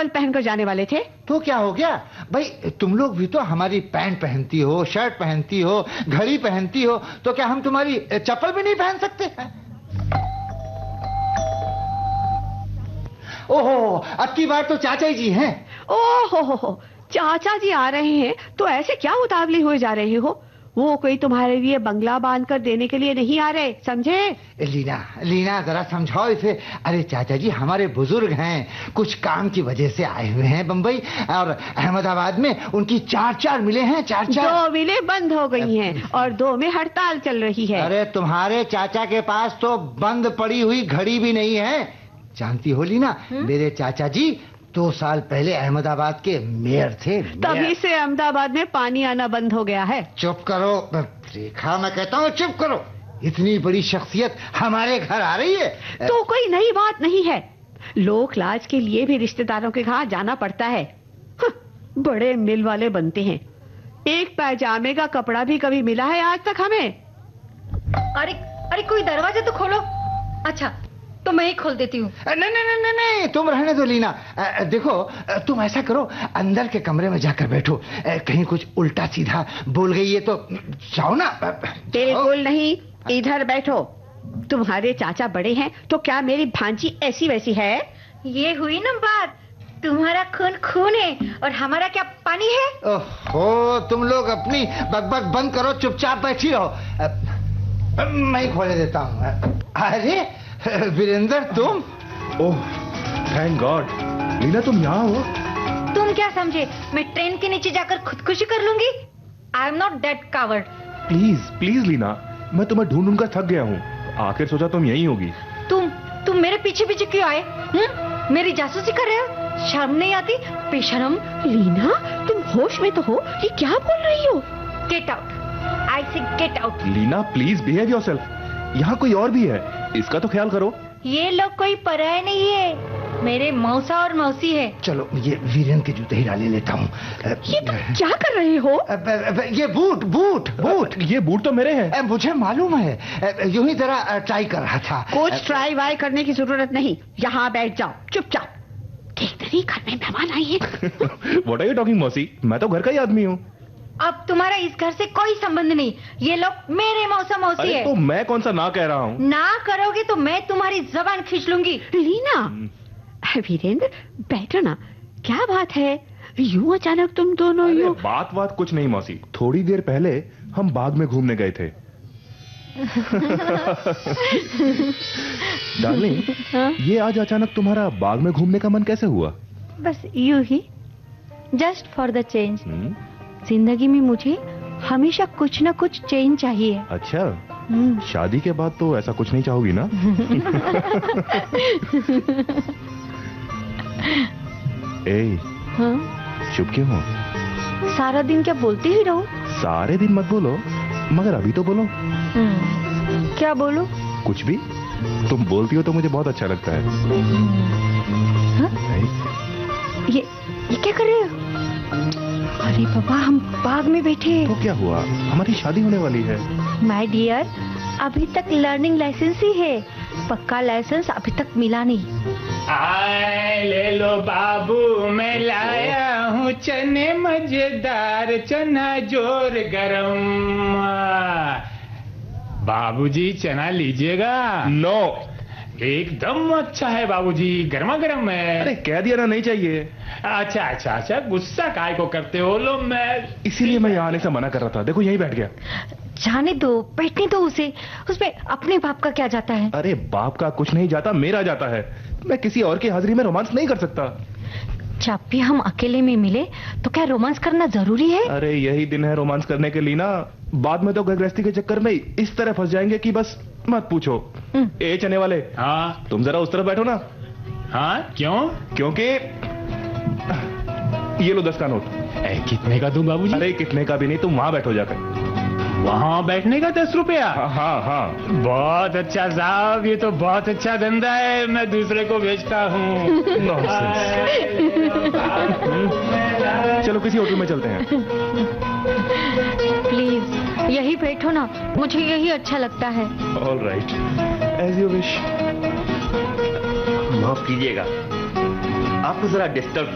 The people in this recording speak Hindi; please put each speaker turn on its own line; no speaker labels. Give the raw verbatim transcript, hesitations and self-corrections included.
चप्पल पहनकर जाने वाले थे।
तो क्या हो गया भाई, तुम लोग भी तो हमारी पैंट पहनती हो, शर्ट पहनती हो, घड़ी पहनती हो, तो क्या हम तुम्हारी चप्पल भी नहीं पहन सकते हैं? ओहो, अब की बार तो चाचा जी हैं।
ओहो हो हो, चाचा जी आ रहे हैं तो ऐसे क्या उतावली हुए जा रहे हो? वो कोई तुम्हारे लिए बंगला बांध कर देने के लिए नहीं आ रहे, समझे?
लीना, लीना जरा समझाओ इसे। अरे चाचा जी हमारे बुजुर्ग हैं, कुछ काम की वजह से आए हुए हैं बंबई, और अहमदाबाद में उनकी चार चार मिले हैं, चार चार।
दो मिलें बंद हो गई हैं और दो में हड़ताल चल रही है।
अरे तुम्हारे चाचा के पास तो बंद पड़ी हुई घड़ी भी नहीं है। जानती हो लीना, मेरे चाचा जी दो साल पहले अहमदाबाद के मेयर थे।
तभी से अहमदाबाद में पानी आना बंद हो गया है।
चुप करो रेखा, मैं कहता हूँ चुप करो। इतनी बड़ी शख्सियत हमारे घर आ रही है
तो कोई नई बात नहीं है। लोक लाज के लिए भी रिश्तेदारों के घर जाना पड़ता है। बड़े मिल वाले बनते हैं। एक पैजामे का कपड़ा भी कभी मिला है आज तक हमें?
अरे अरे कोई दरवाजा तो खोलो। अच्छा तो मैं ही खोल देती हूँ।
नहीं नहीं नहीं नहीं, तुम रहने दो लीना। देखो तुम ऐसा करो, अंदर के कमरे में जाकर बैठो। कहीं कुछ उल्टा सीधा बोल गई है तो जाओ ना।
बिल्कुल नहीं, इधर बैठो। तुम्हारे चाचा बड़े हैं तो क्या मेरी भांजी ऐसी वैसी है?
ये हुई ना बात। तुम्हारा खून खून है और हमारा क्या पानी है?
ओहो, तुम लोग अपनी बकबक बंद करो, चुपचाप बैठी रहो। मैं ही खोले देता हूँ। अरे वीरेंद्र तुम?
ओह थैंक गॉड, लीना तुम यहाँ हो?
तुम क्या समझे मैं ट्रेन के नीचे जाकर खुदकुशी कर लूंगी? I am not that coward.
Please please Leena, मैं तुम्हें ढूंढ ढूंढ कर थक गया हूँ। आखिर सोचा तुम यहीं होगी।
तुम तुम मेरे पीछे पीछे क्यों आए? हुँ? मेरी जासूसी कर रहे हो? शर्म नहीं आती? बेशरम।
लीना तुम होश में तो हो? ये क्या बोल रही हो?
गेट आउट, आई से get out.
Leena please behave yourself. यहाँ कोई और भी है, इसका तो ख्याल करो।
ये लोग कोई पराये नहीं है, मेरे मौसा और मौसी है।
चलो ये वीरेन के जूते ही डाले लेता हूँ।
ये तुम क्या कर रहे हो?
ये बूट बूट बूट
ये बूट तो मेरे हैं।
मुझे मालूम है, यूं ही जरा ट्राई कर रहा था।
कुछ ट्राई वाई करने की जरूरत नहीं, यहाँ बैठ जाओ चुपचाप। देखते नहीं घर में मेहमान आई है।
व्हाट आर यू टॉकिंग मौसी, मैं तो घर का ही आदमी हूँ।
अब तुम्हारा इस घर से कोई संबंध नहीं। ये लोग मेरे मौसा मौसी है।
तो मैं कौन सा ना कह रहा हूँ?
ना करोगे तो मैं तुम्हारी जबान खींच लूंगी।
लीना, वीरेंद्र बैठो ना, क्या बात है? यूं अचानक तुम दोनों यूं?
बात बात कुछ नहीं मौसी, थोड़ी देर पहले हम बाग में घूमने गए थे। डार्लिंग, ये आज अचानक तुम्हारा बाग में घूमने का मन कैसे हुआ?
बस यूं ही, जस्ट फॉर द चेंज। जिंदगी में मुझे हमेशा कुछ ना कुछ चेंज चाहिए।
अच्छा, शादी के बाद तो ऐसा कुछ नहीं चाहोगी ना? ए,
हाँ?
चुप क्यों हो?
सारा दिन क्या बोलते ही रहो?
सारे दिन मत बोलो, मगर अभी तो बोलो।
क्या बोलो?
कुछ भी, तुम बोलती हो तो मुझे बहुत अच्छा लगता है।
हाँ? ये ये क्या कर रहे हो? अरे पापा, हम बाग में बैठे।
तो क्या हुआ, हमारी शादी होने वाली है।
माय डियर, अभी तक लर्निंग लाइसेंस ही है, पक्का लाइसेंस अभी तक मिला नहीं।
आए ले लो बाबू, मैं लाया हूँ चने मजेदार, चना जोर गरम। बाबूजी चना लीजिएगा?
नो।
एकदम अच्छा है बाबूजी, गर्मा गर्म है।
अरे कह दिया ना, नहीं चाहिए।
अच्छा अच्छा अच्छा, गुस्सा काय को करते हो? लो मैं
इसीलिए मैं यहाँ आने से मना कर रहा था। देखो यहीं बैठ गया।
जाने दो, बैठने दो उसे। उसमें अपने बाप का क्या जाता है?
अरे बाप का कुछ नहीं जाता, मेरा जाता है। मैं किसी और की हाजिरी में रोमांस नहीं कर सकता।
जब भी हम अकेले में मिले तो क्या रोमांस करना जरूरी है?
अरे यही दिन है रोमांस करने के लिए ना, बाद में तो घर गृहस्थी के चक्कर में इस तरह फंस जाएंगे कि बस मत पूछो। ए चने वाले,
हाँ
तुम जरा उस तरफ बैठो ना।
हाँ क्यों?
क्योंकि ये लो दस का नोट।
ए, कितने का दूं बाबूजी?
अरे कितने का भी नहीं, तुम वहां बैठो जाकर।
वहाँ बैठने का दस रुपया?
हाँ हाँ हाँ।
बहुत अच्छा साहब, ये तो बहुत अच्छा धंधा है, मैं दूसरे को बेचता हूँ।
चलो किसी होटल में चलते हैं।
प्लीज यही बैठो ना, मुझे यही अच्छा लगता है।
All right, as you wish.
माफ कीजिएगा, आपको जरा डिस्टर्ब